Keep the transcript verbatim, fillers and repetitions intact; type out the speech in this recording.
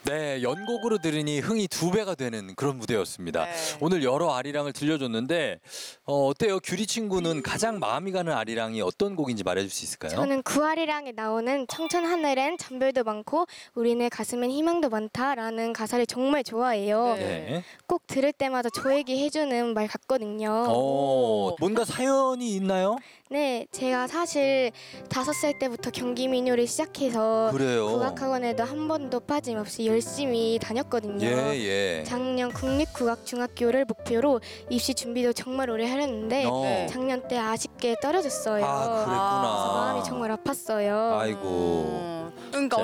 네, 연곡으로 들으니 흥이 두 배가 되는 그런 무대였습니다. 네. 오늘 여러 아리랑을 들려줬는데 어, 어때요? 규리 친구는 가장 마음이 가는 아리랑이 어떤 곡인지 말해줄 수 있을까요? 저는 구아리랑에 나오는 청천 하늘엔 잠별도 많고 우리네 가슴엔 희망도 많다라는 가사를 정말 좋아해요. 네. 네. 꼭 들을 때마다 저에게 해주는 말 같거든요. 어, 뭔가 사연이 있나요? 네, 제가 사실 다섯 살 때부터 경기 민요를 시작해서 그래요. 국악학원에도 한 번도 빠짐없이 열심히 다녔거든요. 예, 예. 작년 국립국악중학교를 목표로 입시 준비도 정말 오래 하렸는데 어. 작년 때 아쉽게 떨어졌어요. 아, 그래서 그랬구나. 마음이 정말 아팠어요. 아이고. 음, 그러니까